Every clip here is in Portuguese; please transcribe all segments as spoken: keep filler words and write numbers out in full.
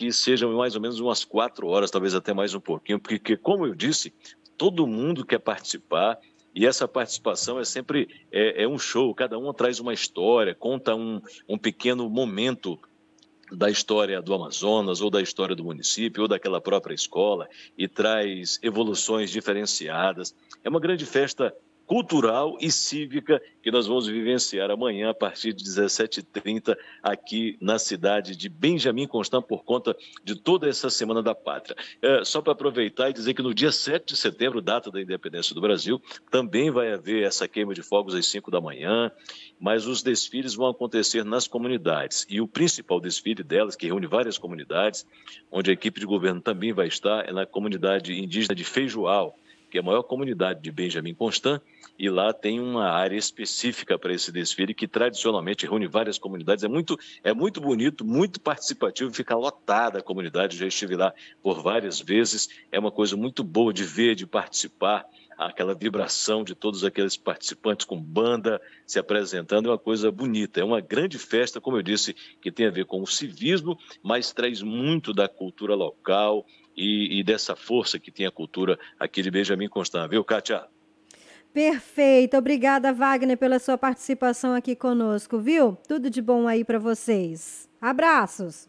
que sejam mais ou menos umas quatro horas, talvez até mais um pouquinho, porque, como eu disse, todo mundo quer participar e essa participação é sempre é, é um show, cada um traz uma história, conta um, um pequeno momento da história do Amazonas, ou da história do município, ou daquela própria escola, e traz evoluções diferenciadas. É uma grande festa cultural e cívica que nós vamos vivenciar amanhã a partir de dezessete e trinta aqui na cidade de Benjamin Constant por conta de toda essa Semana da Pátria. É, só para aproveitar e dizer que no dia sete de setembro, data da independência do Brasil, também vai haver essa queima de fogos às cinco da manhã, mas os desfiles vão acontecer nas comunidades e o principal desfile delas, que reúne várias comunidades, onde a equipe de governo também vai estar, é na comunidade indígena de Feijoal, que é a maior comunidade de Benjamin Constant, e lá tem uma área específica para esse desfile que tradicionalmente reúne várias comunidades. É muito, é muito bonito, muito participativo, fica lotada a comunidade, já estive lá por várias vezes, é uma coisa muito boa de ver, de participar, aquela vibração de todos aqueles participantes com banda se apresentando, é uma coisa bonita, é uma grande festa, como eu disse, que tem a ver com o civismo, mas traz muito da cultura local e, e dessa força que tem a cultura aqui de Benjamin Constant, viu, Kátia? Perfeito, obrigada, Wagner, pela sua participação aqui conosco, viu? Tudo de bom aí para vocês. Abraços.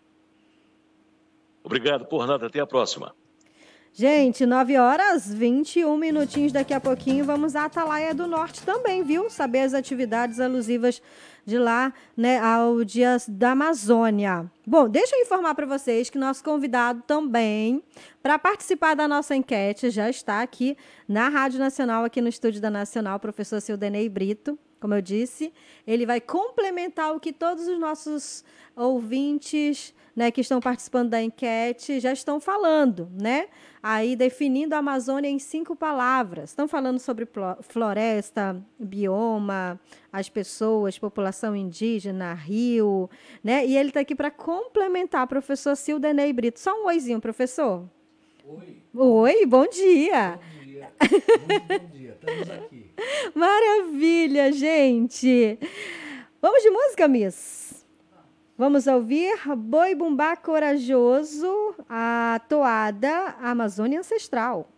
Obrigado por nada, até a próxima. Gente, nove horas, vinte e um minutinhos daqui a pouquinho, vamos à Atalaia do Norte também, viu? Saber as atividades alusivas de lá, né, ao Dia da Amazônia. Bom, deixa eu informar para vocês que nosso convidado também, para participar da nossa enquete, já está aqui na Rádio Nacional, aqui no estúdio da Nacional, o professor Sildenei Brito. Como eu disse, ele vai complementar o que todos os nossos ouvintes, né, que estão participando da enquete já estão falando, né? Aí definindo a Amazônia em cinco palavras. Estão falando sobre floresta, bioma, as pessoas, população indígena, rio, né? E ele está aqui para complementar, professor Sildenei Brito. Só um oizinho, professor. Oi. Oi, bom dia. Bom dia. Muito bom dia. Estamos aqui. Maravilha, gente. Vamos de música, Miss? Vamos ouvir Boi Bumbá Corajoso, a toada Amazônia Ancestral.